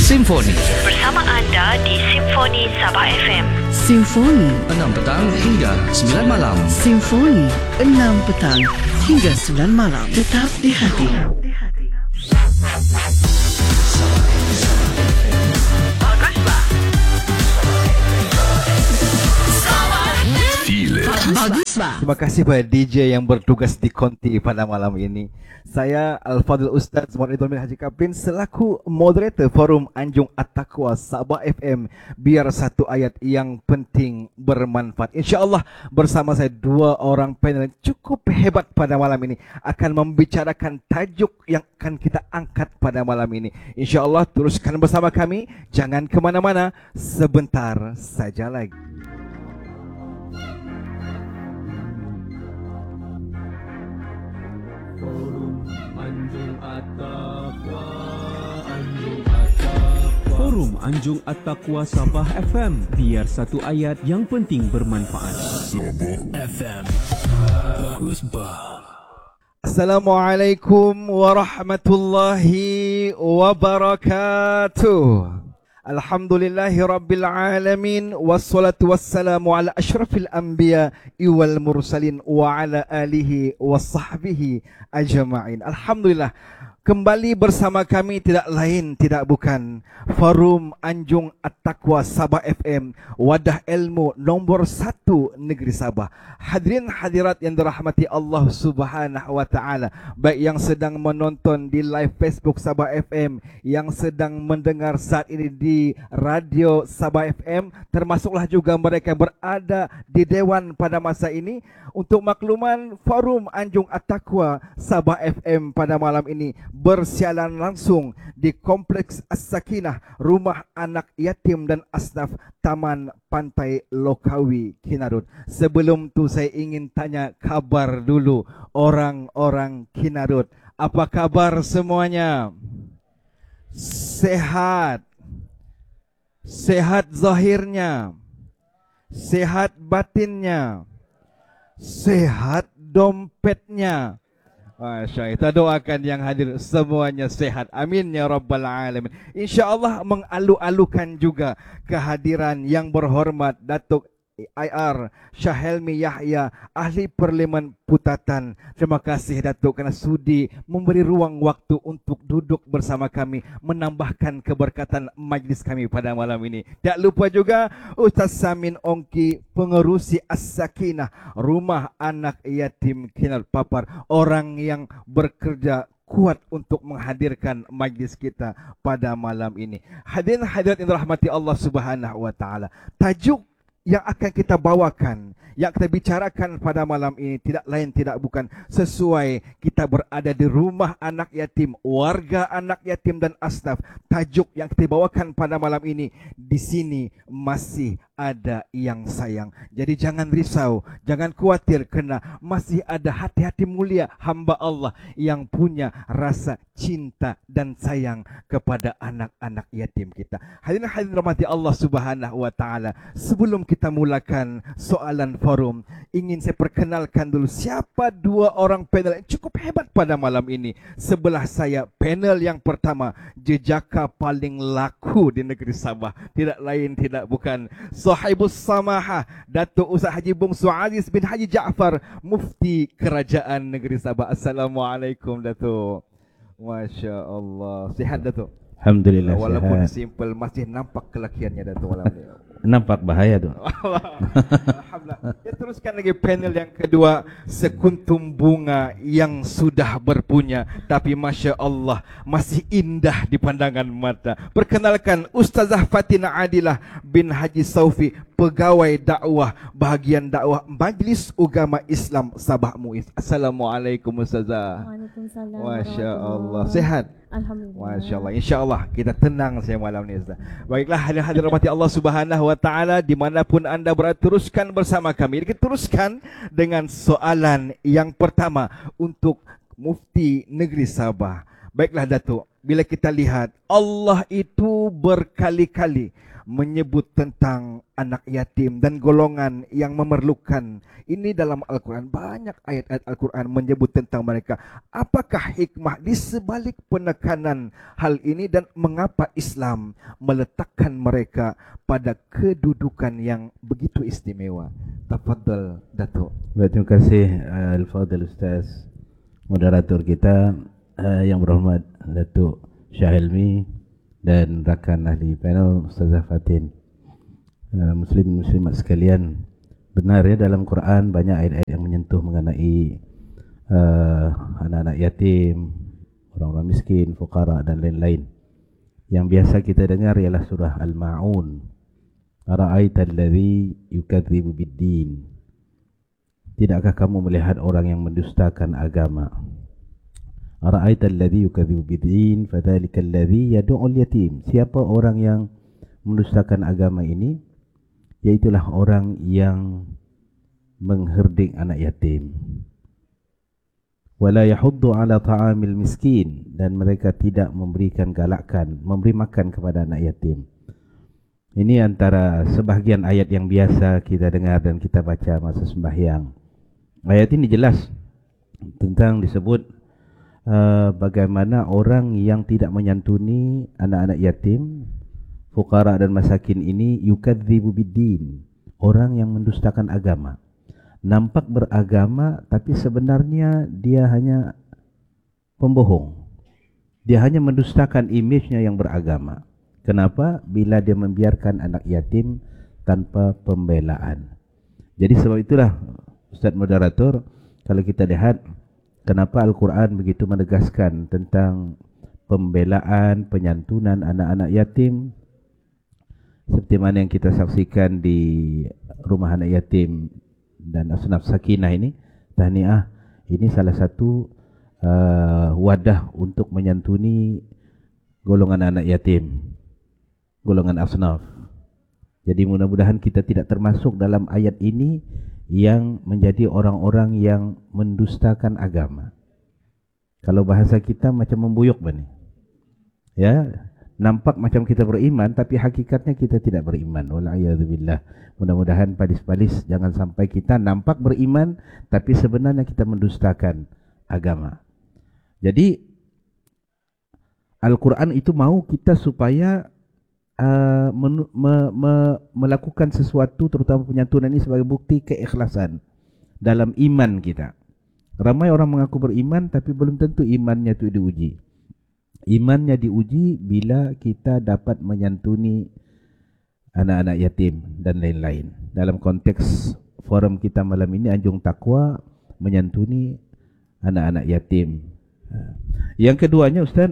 Simfoni. Bersama anda di Simfoni Sabah FM. Simfoni 6 petang hingga 9 malam. Simfoni 6 petang hingga 9 malam. Tetap di hati. Baguslah. Terima kasih kepada DJ yang bertugas di Konti pada malam ini. Saya Al-Fadhil Ustaz Muhammad Idul Haji Kapin selaku moderator Forum Anjung At-Taqwa Sabah FM. Biar satu ayat yang penting bermanfaat. InsyaAllah bersama saya dua orang panel cukup hebat pada malam ini akan membicarakan tajuk yang akan kita angkat pada malam ini. InsyaAllah teruskan bersama kami. Jangan ke mana-mana. Sebentar saja lagi. Forum Anjung At-Taqwa Sabah FM. Biar satu ayat yang penting bermanfaat. Sabah FM. Bagus bah. Assalamualaikum warahmatullahi wabarakatuh. Alhamdulillahi rabbil alamin. Wassalatu wassalamu ala ashrafil anbiya wal mursalin wa ala alihi wa sahbihi ajma'in. Alhamdulillah, kembali bersama kami tidak lain tidak bukan Forum Anjung At-Taqwa Sabah FM, wadah ilmu nombor 1 negeri Sabah. Hadirin hadirat yang dirahmati Allah Subhanahu wa taala, baik yang sedang menonton di live Facebook Sabah FM, yang sedang mendengar saat ini di radio Sabah FM, termasuklah juga mereka yang berada di dewan pada masa ini. Untuk makluman, Forum Anjung At-Taqwa Sabah FM pada malam ini bersiaran langsung di Kompleks As-Sakinah, Rumah Anak Yatim dan Asnaf, Taman Pantai Lokawi, Kinarut. Sebelum tu saya ingin tanya kabar dulu orang-orang Kinarut. Apa kabar semuanya? Sehat? Sehat zahirnya? Sehat batinnya? Sehat dompetnya? Masya, kita doakan yang hadir semuanya sehat. Amin ya rabbal alamin. InsyaAllah mengalu-alukan juga kehadiran yang berhormat Datuk IR Syahelmi Yahya, Ahli Parlimen Putatan. Terima kasih Datuk kerana sudi memberi ruang waktu untuk duduk bersama kami, menambahkan keberkatan majlis kami pada malam ini. Tak lupa juga Ustaz Samin Ongki, pengerusi As-Sakinah, Rumah Anak Yatim Kinarut Papar, orang yang bekerja kuat untuk menghadirkan majlis kita pada malam ini. Hadirin hadirat yang dirahmati Allah Subhanahu wa taala, tajuk yang akan kita bawakan, yang kita bicarakan pada malam ini tidak lain tidak bukan sesuai kita berada di rumah anak yatim, warga anak yatim dan asnaf. Tajuk yang kita bawakan pada malam ini, di sini masih ada yang sayang. Jadi jangan risau, jangan khawatir, kerana masih ada hati-hati mulia hamba Allah yang punya rasa cinta dan sayang kepada anak-anak yatim kita. Hadirin hadirin rahmati Allah Subhanahu wa taala, sebelum kita mulakan soalan forum, ingin saya perkenalkan dulu siapa dua orang panel yang cukup hebat pada malam ini. Sebelah saya panel yang pertama, jejaka paling laku di negeri Sabah, tidak lain tidak bukan Sahibus Samahah, Datuk Ustaz Haji Bungsu Aziz bin Haji Jaafar, Mufti Kerajaan Negeri Sabah. Assalamualaikum Datuk. Masya Allah. Sihat Datuk? Alhamdulillah. Walaupun sihat. simple, masih nampak kelakiannya Datuk malam ni. Nampak bahaya tu. Alhamdulillah. Kita teruskan lagi panel yang kedua, sekuntum bunga yang sudah berpunya tapi Masya Allah masih indah di pandangan mata. Perkenalkan Ustazah Fatina Adilah bin Haji Saufi, pegawai dakwah bahagian dakwah Majlis Ugama Islam Sabah MUIS. Assalamualaikum Ustazah. Waalaikumsalam. Masya Allah. Sehat? Alhamdulillah. Masya Allah. InsyaAllah kita tenang saya malam ni Ustaz. Baiklah, hadirin rahmati Allah Subhanahu wa taala, dimanapun anda berada, teruskan bersama kami. Kita teruskan dengan soalan yang pertama untuk Mufti Negeri Sabah. Baiklah Datuk, bila kita lihat Allah itu berkali-kali menyebut tentang anak yatim dan golongan yang memerlukan. Ini dalam Al-Quran, banyak ayat-ayat Al-Quran menyebut tentang mereka. Apakah hikmah di sebalik penekanan hal ini dan mengapa Islam meletakkan mereka pada kedudukan yang begitu istimewa? Tafadhal, Datuk. Baik, terima kasih Al-Fadhil Ustaz moderator kita yang berhormat Datuk Syah Hilmi dan rakan ahli panel Ustazah Fatin. Muslimat sekalian, benar ya, dalam Quran banyak ayat-ayat yang menyentuh mengenai anak-anak yatim, orang-orang miskin, fuqara dan lain-lain. Yang biasa kita dengar ialah surah Al-Ma'un. Ara'aital ladzi yukadzibu bid-din. Tidakkah kamu melihat orang yang mendustakan agama? Ara'aital ladzi yukadzibu bid-din fadzalikal ladzi yad'ul yatim. Siapa orang yang mendustakan agama ini? Yaitulah orang yang mengherdik anak yatim. Wala yahuddu ala ta'amil miskin, dan mereka tidak memberikan galakan, memberi makan kepada anak yatim. Ini antara sebahagian ayat yang biasa kita dengar dan kita baca masa sembahyang. Ayat ini jelas tentang disebut bagaimana orang yang tidak menyantuni anak-anak yatim, fuqara dan masakin ini yukadzibu bid-din, orang yang mendustakan agama. Nampak beragama tapi sebenarnya dia hanya pembohong. Dia hanya mendustakan image-nya yang beragama. Kenapa? Bila dia membiarkan anak yatim tanpa pembelaan. Jadi sebab itulah Ustaz moderator, kalau kita lihat kenapa Al-Quran begitu menegaskan tentang pembelaan, penyantunan anak-anak yatim, seperti mana yang kita saksikan di rumah anak yatim dan Asnaf Sakinah ini, tahniah, ini salah satu wadah untuk menyantuni golongan anak yatim, golongan Asnaf. Jadi mudah-mudahan kita tidak termasuk dalam ayat ini yang menjadi orang-orang yang mendustakan agama. Kalau bahasa kita macam membuyuk bani. Ya, nampak macam kita beriman tapi hakikatnya kita tidak beriman. Wal'iyadzubillah. Mudah-mudahan palis-palis jangan sampai kita nampak beriman tapi sebenarnya kita mendustakan agama. Jadi Al-Quran itu mau kita supaya melakukan sesuatu, terutama penyantunan ini sebagai bukti keikhlasan dalam iman kita. Ramai orang mengaku beriman tapi belum tentu imannya itu diuji. Imannya diuji bila kita dapat menyantuni anak-anak yatim dan lain-lain. Dalam konteks forum kita malam ini, Anjung Takwa menyantuni anak-anak yatim. Yang keduanya Ustaz,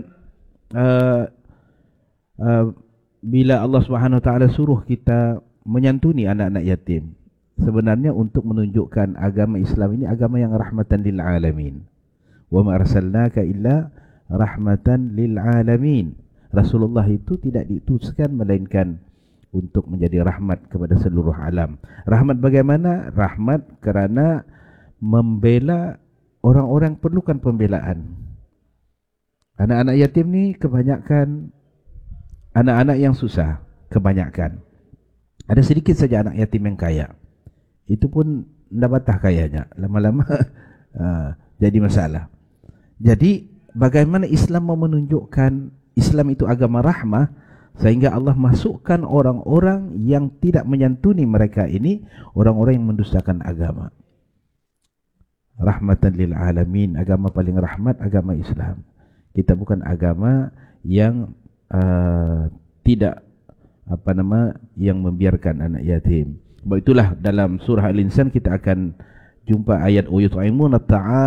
bila Allah Subhanahu Wa Taala suruh kita menyantuni anak-anak yatim, sebenarnya untuk menunjukkan agama Islam ini agama yang rahmatan lil alamin. Wa ma arsalnaka illa rahmatan lil alamin. Rasulullah itu tidak diutuskan melainkan untuk menjadi rahmat kepada seluruh alam. Rahmat bagaimana? Rahmat kerana membela orang-orang perlukan pembelaan. Anak-anak yatim ni kebanyakan anak-anak yang susah, kebanyakan. Ada sedikit saja anak yatim yang kaya. Itu pun tidak batah kayanya. Lama-lama jadi masalah. Jadi bagaimana Islam mau menunjukkan Islam itu agama rahmah, sehingga Allah masukkan orang-orang yang tidak menyantuni mereka ini, orang-orang yang mendustakan agama. Rahmatan lil alamin, agama paling rahmat, agama Islam. Kita bukan agama yang tidak yang membiarkan anak yatim. Sebab itulah dalam surah Al-Insan kita akan jumpa ayat wa yut'imuna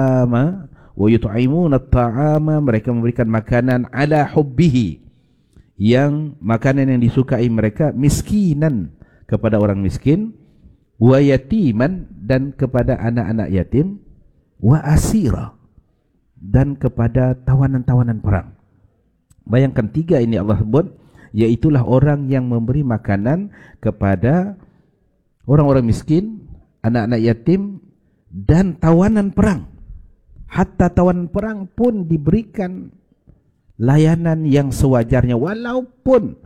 at-ta'ama, mereka memberikan makanan ala hubbihi, yang makanan yang disukai mereka, miskinan kepada orang miskin, wa yatiman dan kepada anak-anak yatim, wa asira dan kepada tawanan-tawanan perang. Bayangkan tiga ini Allah sebut, yaitulah orang yang memberi makanan kepada orang-orang miskin, anak-anak yatim dan tawanan perang. Hatta tawanan perang pun diberikan layanan yang sewajarnya, walaupun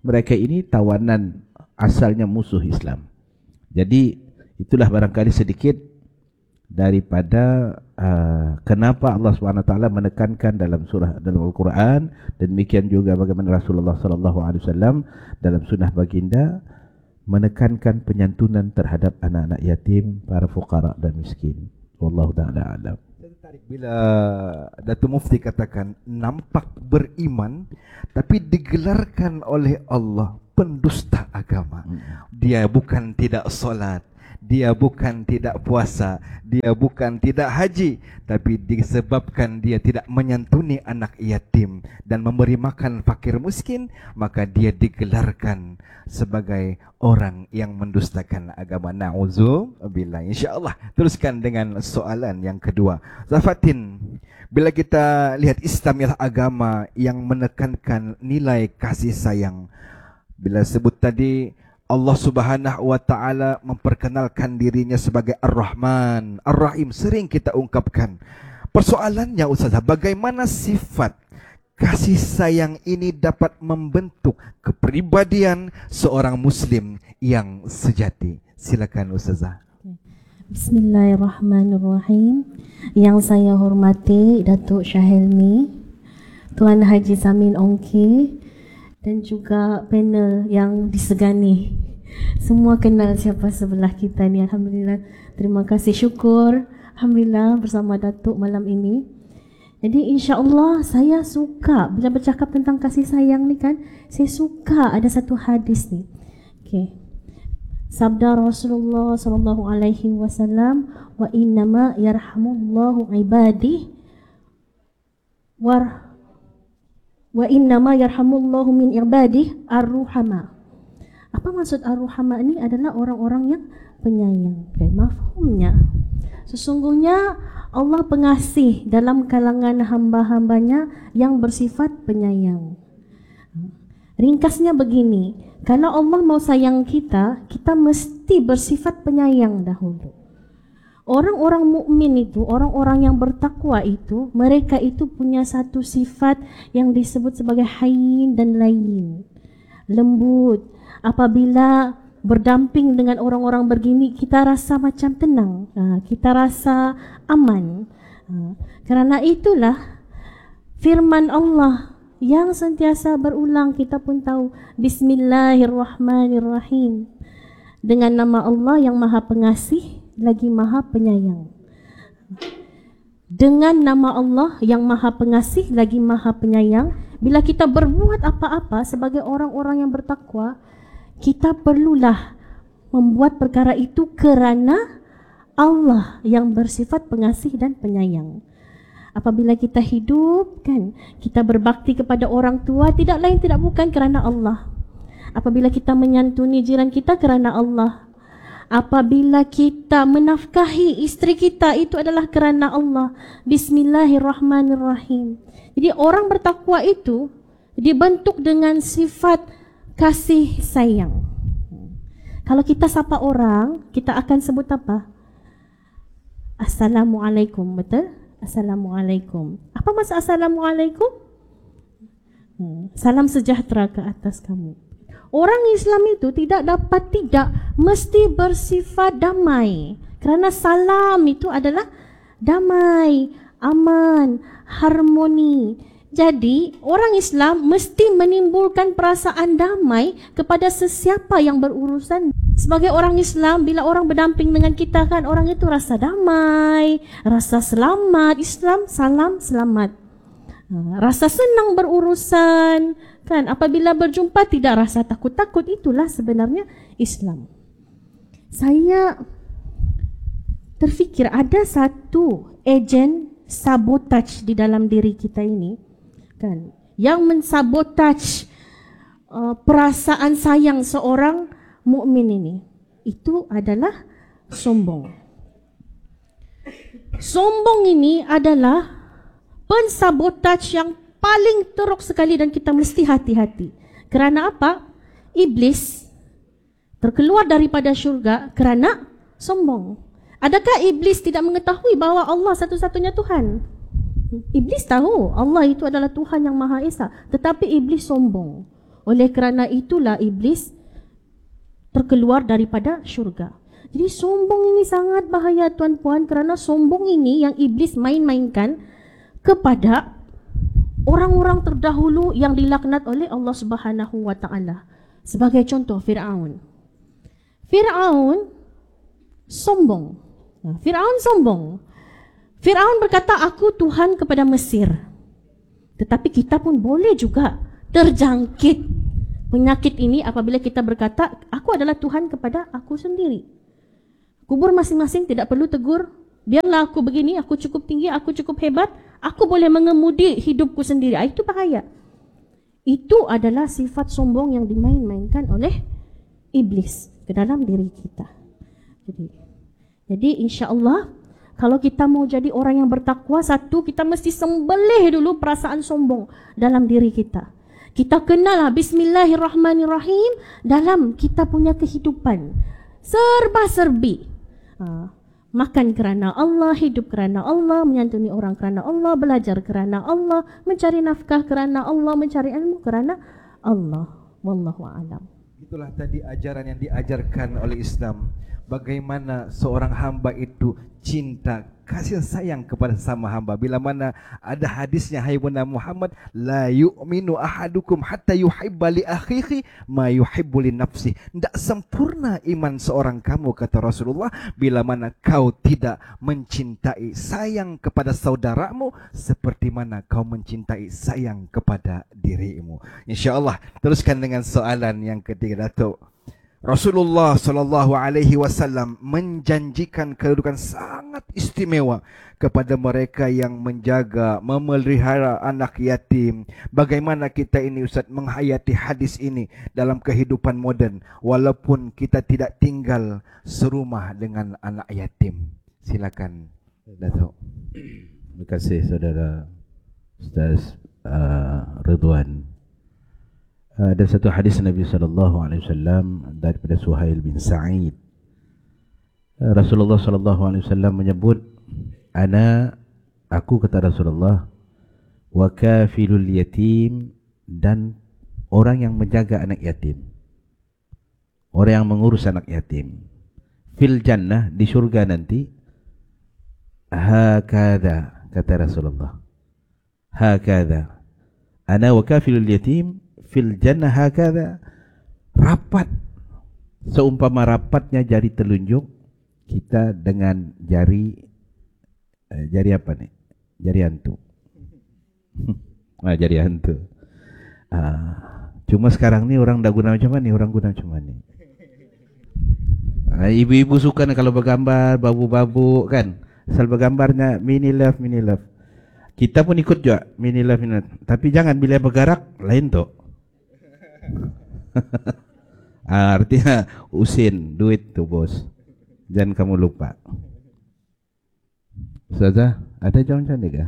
mereka ini tawanan, asalnya musuh Islam. Jadi itulah barangkali sedikit daripada kenapa Allah SWT menekankan dalam Al-Quran, dan demikian juga bagaimana Rasulullah SAW dalam sunnah baginda menekankan penyantunan terhadap anak-anak yatim, para fuqara dan miskin. Wallahu ta'ala alam. Saya tertarik bila Datuk Mufti katakan nampak beriman tapi digelarkan oleh Allah pendusta agama. Dia bukan tidak solat, dia bukan tidak puasa, dia bukan tidak haji, tapi disebabkan dia tidak menyantuni anak yatim dan memberi makan fakir miskin, maka dia digelarkan sebagai orang yang mendustakan agama. Na'udzubillah. InsyaAllah teruskan dengan soalan yang kedua. Zafatin, bila kita lihat Islam ialah agama yang menekankan nilai kasih sayang. Bila sebut tadi Allah Subhanahu wa Ta'ala memperkenalkan dirinya sebagai Ar-Rahman, Ar-Rahim, sering kita ungkapkan. Persoalannya Ustazah, bagaimana sifat kasih sayang ini dapat membentuk kepribadian seorang Muslim yang sejati? Silakan Ustazah. Bismillahirrahmanirrahim. Yang saya hormati Datuk Syahilmi, Tuan Haji Samin Ongki, dan juga panel yang disegani. Semua kenal siapa sebelah kita ni. Alhamdulillah. Terima kasih, syukur. Alhamdulillah bersama Datuk malam ini. Jadi insya-Allah saya suka bila bercakap tentang kasih sayang ni kan, saya suka ada satu hadis ni. Okey. Sabda Rasulullah sallallahu alaihi wasallam, wa innama yarhamullahu ibadihi wa innama yarhamullahu min ibadihi ar-ruhama. Apa maksud ar-ruhama ini? Adalah orang-orang yang penyayang. Okay, mafhumnya, sesungguhnya Allah pengasih dalam kalangan hamba-hambanya yang bersifat penyayang. Ringkasnya begini, kalau Allah mau sayang kita, kita mesti bersifat penyayang dahulu. Orang-orang mukmin itu, orang-orang yang bertakwa itu, mereka itu punya satu sifat yang disebut sebagai hayyin dan layyin, lembut. Apabila berdamping dengan orang-orang begini, kita rasa macam tenang, kita rasa aman. Kerana itulah firman Allah yang sentiasa berulang, kita pun tahu, Bismillahirrahmanirrahim, dengan nama Allah yang Maha Pengasih lagi Maha Penyayang. Dengan nama Allah yang Maha Pengasih lagi Maha Penyayang, bila kita berbuat apa-apa sebagai orang-orang yang bertakwa, kita perlulah membuat perkara itu kerana Allah yang bersifat pengasih dan penyayang. Apabila kita hidup kan, kita berbakti kepada orang tua, tidak lain tidak bukan kerana Allah. Apabila kita menyantuni jiran kita, kerana Allah. Apabila kita menafkahi isteri kita, itu adalah kerana Allah. Bismillahirrahmanirrahim. Jadi orang bertakwa itu dibentuk dengan sifat kasih sayang. Kalau kita sapa orang, kita akan sebut apa? Assalamualaikum, betul? Assalamualaikum. Apa maksud Assalamualaikum? Salam sejahtera ke atas kamu. Orang Islam itu tidak mesti bersifat damai. Kerana salam itu adalah damai, aman, harmoni. Jadi orang Islam mesti menimbulkan perasaan damai kepada sesiapa yang berurusan. Sebagai orang Islam, bila orang berdamping dengan kita kan, orang itu rasa damai, rasa selamat. Islam, salam, selamat. Rasa senang berurusan kan, apabila berjumpa tidak rasa takut-takut. Itulah sebenarnya Islam. Saya terfikir ada satu ejen sabotage di dalam diri kita ini kan, yang mensabotage perasaan sayang seorang mukmin ini. Itu adalah sombong. Sombong ini adalah pensabotage yang paling teruk sekali dan kita mesti hati-hati. Kerana apa? Iblis terkeluar daripada syurga kerana sombong. Adakah iblis tidak mengetahui bahawa Allah satu-satunya Tuhan? Iblis tahu Allah itu adalah Tuhan yang Maha Esa, tetapi iblis sombong. Oleh kerana itulah iblis terkeluar daripada syurga. Jadi sombong ini sangat bahaya tuan-puan, kerana sombong ini yang iblis main-mainkan kepada orang-orang terdahulu yang dilaknat oleh Allah Subhanahu wa taala. Sebagai contoh Firaun. Firaun sombong. Firaun sombong. Firaun berkata, aku Tuhan kepada Mesir. Tetapi kita pun boleh juga terjangkit penyakit ini apabila kita berkata, aku adalah Tuhan kepada aku sendiri. Kubur masing-masing, tidak perlu tegur. Biarlah aku begini, aku cukup tinggi, aku cukup hebat, aku boleh mengemudi hidupku sendiri. Itu bahaya. Itu adalah sifat sombong yang dimain-mainkan oleh iblis ke dalam diri kita. Jadi insya-Allah, kalau kita mau jadi orang yang bertakwa, satu, kita mesti sembelih dulu perasaan sombong dalam diri kita. Kita kenal Bismillahirrahmanirrahim dalam kita punya kehidupan. Serba-serbi. Makan kerana Allah, hidup kerana Allah, menyantuni orang kerana Allah, belajar kerana Allah, mencari nafkah kerana Allah, mencari ilmu kerana Allah. Wallahu a'lam. Itulah tadi ajaran yang diajarkan oleh Islam. Bagaimana seorang hamba itu cinta, kasih sayang kepada sama hamba. Bila mana ada hadisnya, hai Muhammad, la yu'minu ahadukum hatta yuhibba li akhihi ma yuhibbu li nafsi. Tidak sempurna iman seorang kamu, kata Rasulullah, bila mana kau tidak mencintai, sayang kepada saudaramu seperti mana kau mencintai, sayang kepada dirimu. InsyaAllah, teruskan dengan soalan yang ketiga, Datuk. Rasulullah sallallahu alaihi wasallam menjanjikan kedudukan sangat istimewa kepada mereka yang menjaga, memelihara anak yatim. Bagaimana kita ini Ustaz menghayati hadis ini dalam kehidupan moden walaupun kita tidak tinggal serumah dengan anak yatim? Silakan Datuk. Terima kasih saudara Ustaz Ridwan. Ada satu hadis Nabi SAW daripada Suhail bin Sa'id. Rasulullah SAW menyebut, aku kata Rasulullah, wa kafilul yatim, dan orang yang menjaga anak yatim, orang yang mengurus anak yatim, fil jannah, di syurga nanti, hakadha, kata Rasulullah, hakadha, ana wa kafilul yatim fil jannah hakadha, rapat, seumpama rapatnya jari telunjuk kita dengan jari apa nih? Jari hantu. Jari hantu. Cuma sekarang ni orang dah guna macam mana? Orang guna macam mana? Ibu-ibu suka kalau bergambar babu-babu kan? Asal bergambarnya mini love, mini love. Kita pun ikut juga mini love, mini love. Tapi jangan bila bergerak lain tu. Artinya usin duit tu bos, jangan kamu lupa. Ustazah, ada jawaban macam ni ke?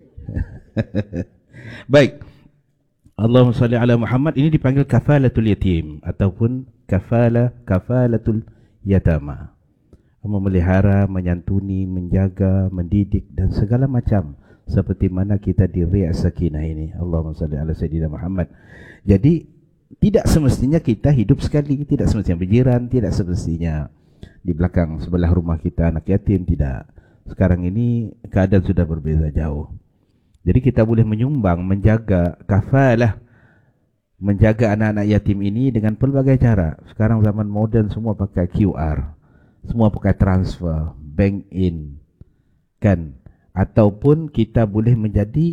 Baik, Allahumma salli ala Muhammad. Ini dipanggil kafalatul yatim ataupun kafalatul yatama, memelihara, menyantuni, menjaga, mendidik dan segala macam, seperti mana kita di Riyadhus Sakinah ini. Allahumma salli ala Sayyidina Muhammad. Jadi tidak semestinya kita hidup sekali, tidak semestinya berjiran, tidak semestinya di belakang sebelah rumah kita anak yatim, tidak. Sekarang ini keadaan sudah berbeza jauh. Jadi kita boleh menyumbang, menjaga, kafalah, menjaga anak-anak yatim ini dengan pelbagai cara. Sekarang zaman moden semua pakai QR, semua pakai transfer, bank in, kan? Ataupun kita boleh menjadi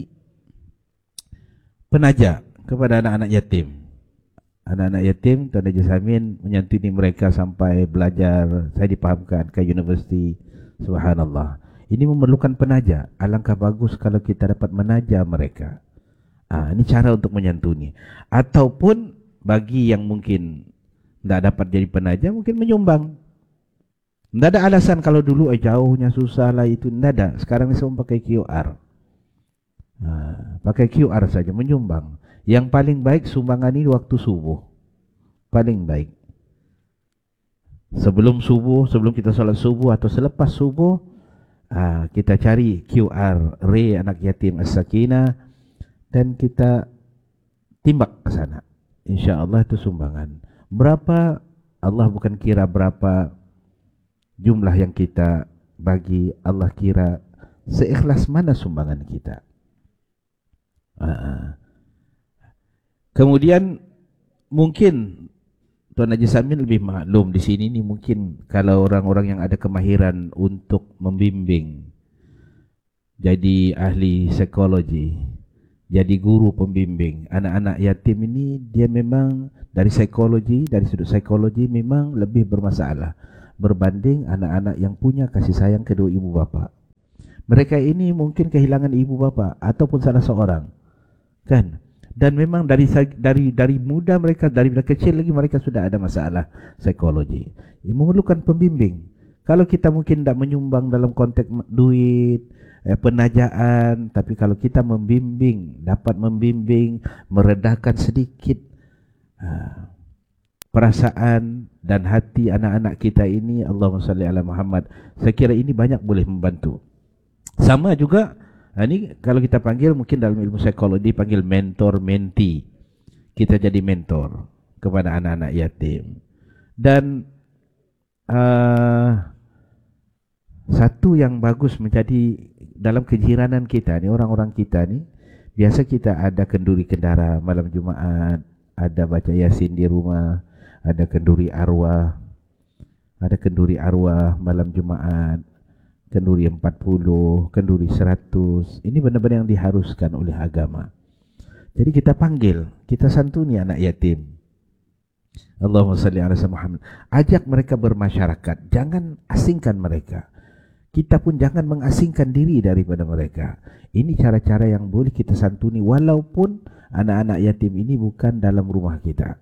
penaja kepada anak-anak yatim. Anak-anak yatim, Tuan Haji Samin menyantuni mereka sampai belajar, saya dipahamkan ke universiti. Subhanallah. Ini memerlukan penaja. Alangkah bagus kalau kita dapat menaja mereka. Ini cara untuk menyantuni. Ataupun bagi yang mungkin tidak dapat jadi penaja, mungkin menyumbang. Tidak ada alasan kalau dulu jauhnya susah lah itu. Tidak ada. Sekarang ini semua pakai QR. Pakai QR saja menyumbang. Yang paling baik sumbangan ini waktu subuh. Paling baik. Sebelum subuh, sebelum kita salat subuh atau selepas subuh, kita cari QR Re Anak Yatim As-Sakinah dan kita timbak ke sana. insya-Allah itu sumbangan. Berapa Allah bukan kira berapa jumlah yang kita bagi, Allah kira seikhlas mana sumbangan kita. Kemudian mungkin Tuan Haji Samin lebih maklum di sini ni, mungkin kalau orang-orang yang ada kemahiran untuk membimbing, jadi ahli psikologi, jadi guru pembimbing anak-anak yatim ini, dia memang dari psikologi, dari sudut psikologi memang lebih bermasalah berbanding anak-anak yang punya kasih sayang kedua ibu bapa. Mereka ini mungkin kehilangan ibu bapa ataupun salah seorang, kan? Dan memang dari muda mereka, dari kecil lagi mereka sudah ada masalah psikologi. Memerlukan pembimbing. Kalau kita mungkin tidak menyumbang dalam konteks duit, penajaan, tapi kalau kita membimbing, dapat membimbing, meredahkan sedikit perasaan dan hati anak-anak kita ini, Allahumma salli ala Muhammad, saya kira ini banyak boleh membantu. Sama juga ini kalau kita panggil, mungkin dalam ilmu psikologi panggil mentor mentee. Kita jadi mentor kepada anak-anak yatim. Dan satu yang bagus menjadi dalam kejiranan kita ni, orang-orang kita ni, biasa kita ada kenduri kendara malam Jumaat, ada baca Yasin di rumah, ada kenduri arwah malam Jumaat, kenduri 40, kenduri 100. Ini benar-benar yang diharuskan oleh agama. Jadi kita panggil, kita santuni anak yatim. Allahumma salli ala Muhammad. Ajak mereka bermasyarakat, jangan asingkan mereka. Kita pun jangan mengasingkan diri daripada mereka. Ini cara-cara yang boleh kita santuni walaupun anak-anak yatim ini bukan dalam rumah kita.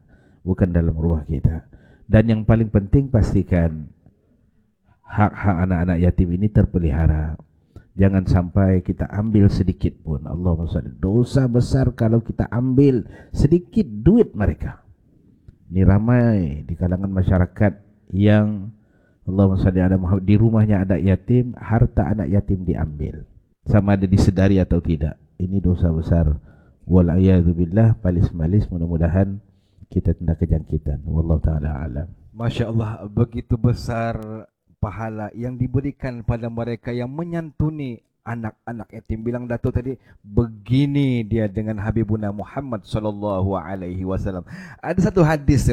Dan yang paling penting, pastikan hak-hak anak-anak yatim ini terpelihara. Jangan sampai kita ambil sedikit pun. Allahumma salli. Dosa besar kalau kita ambil sedikit duit mereka. Ini ramai di kalangan masyarakat yang Allahumma salli ala Muhammad, di rumahnya ada yatim, harta anak yatim diambil, sama ada disedari atau tidak. Ini dosa besar. Wal'iyadzubillah, palis-malis, mudah-mudahan kita tidak kejangkitan. Wallahu ta'ala alam. Masya Allah, begitu besar pahala yang diberikan pada mereka yang menyantuni anak-anak yatim. Bilang Dato' tadi, begini dia dengan Habibuna Muhammad sallallahu alaihi wasallam. Ada satu hadis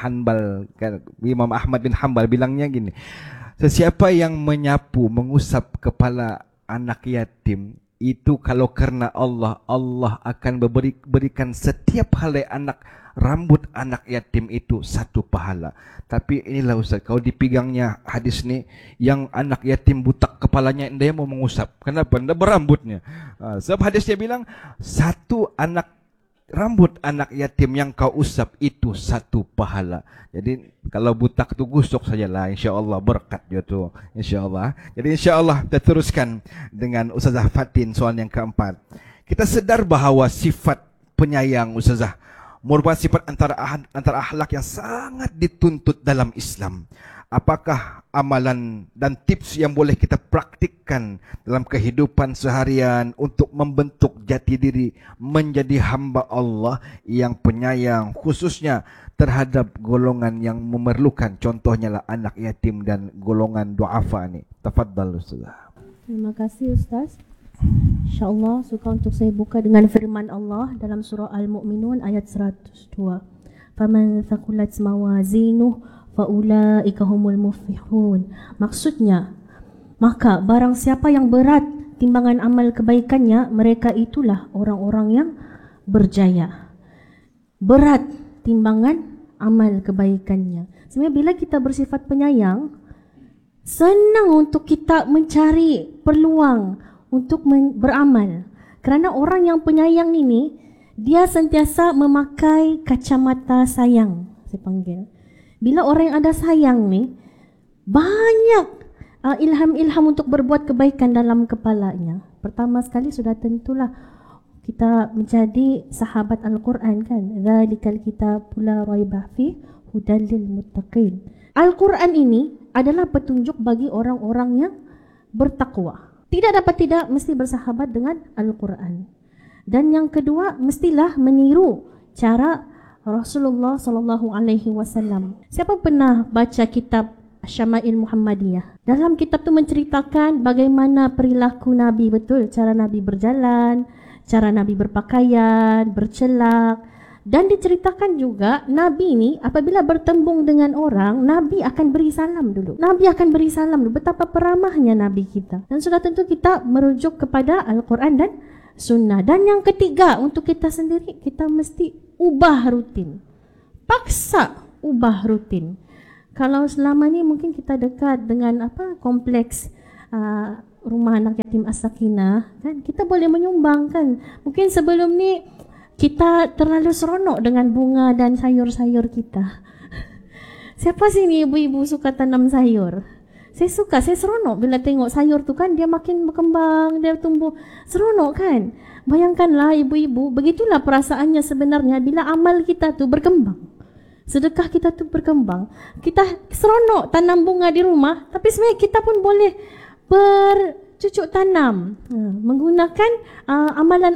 Imam Ahmad bin Hanbal bilangnya gini, sesiapa yang menyapu, mengusap kepala anak yatim, itu kalau karena Allah, Allah akan berikan setiap helai rambut anak yatim itu satu pahala. Tapi inilah Ustaz, kalau dipegangnya hadis ni, yang anak yatim butak kepalanya, dia mau mengusap. Kenapa? Dia berambutnya. Sebab hadisnya bilang, satu rambut anak yatim yang kau usap itu satu pahala. Jadi kalau butak tu gusuk sajalah, insya-Allah berkat dia tu, insya-Allah. Jadi insya-Allah kita teruskan dengan Ustazah Fatin soalan yang keempat. Kita sedar bahawa sifat penyayang Ustazah merupakan sifat antara akhlak yang sangat dituntut dalam Islam. Apakah amalan dan tips yang boleh kita praktikkan dalam kehidupan seharian untuk membentuk jati diri menjadi hamba Allah yang penyayang, khususnya terhadap golongan yang memerlukan, contohnya lah anak yatim dan golongan du'afa ni. Tafadhal Ustaz. Terima kasih Ustaz. InsyaAllah suka untuk saya buka dengan firman Allah dalam surah Al-Mu'minun ayat 102. Faman thaqulat mawazinuhu faulaika humul muflihun. Maksudnya, maka barang siapa yang berat timbangan amal kebaikannya, mereka itulah orang-orang yang berjaya. Berat timbangan amal kebaikannya. Sebenarnya bila kita bersifat penyayang, senang untuk kita mencari peluang untuk beramal. Kerana orang yang penyayang ini, dia sentiasa memakai kacamata sayang, saya panggil. Bila orang yang ada sayang ni, banyak ilham-ilham untuk berbuat kebaikan dalam kepalanya. Pertama sekali sudah tentulah kita menjadi sahabat Al-Quran, kan? Dzalikal kitabul la raiba fihi hudal lil muttaqin. Al-Quran ini adalah petunjuk bagi orang-orang yang bertakwa. Tidak dapat tidak mesti bersahabat dengan Al-Quran. Dan yang kedua, mestilah meniru cara Rasulullah sallallahu alaihi wasallam. Siapa pernah baca kitab Syama'il Muhammadiyah? Dalam kitab tu menceritakan bagaimana perilaku Nabi, betul, cara Nabi berjalan, cara Nabi berpakaian, bercelak, dan diceritakan juga Nabi ni apabila bertembung dengan orang, Nabi akan beri salam dulu. Nabi akan beri salam dulu. Betapa peramahnya Nabi kita. Dan sudah tentu kita merujuk kepada Al-Quran dan Sunnah. Dan yang ketiga, untuk kita sendiri, kita mesti ubah rutin. Paksa ubah rutin. Kalau selama ni mungkin kita dekat dengan kompleks rumah anak yatim As-Sakinah, kan, kita boleh menyumbang, kan. Mungkin sebelum ni kita terlalu seronok dengan bunga dan sayur-sayur kita. Siapa sini ibu-ibu suka tanam sayur? Saya suka, saya seronok bila tengok sayur tu, kan, dia makin berkembang, dia tumbuh, seronok, kan. Bayangkanlah ibu-ibu, begitulah perasaannya sebenarnya bila amal kita tu berkembang, sedekah kita tu berkembang. Kita seronok tanam bunga di rumah, tapi sebenarnya kita pun boleh bercucuk tanam menggunakan amalan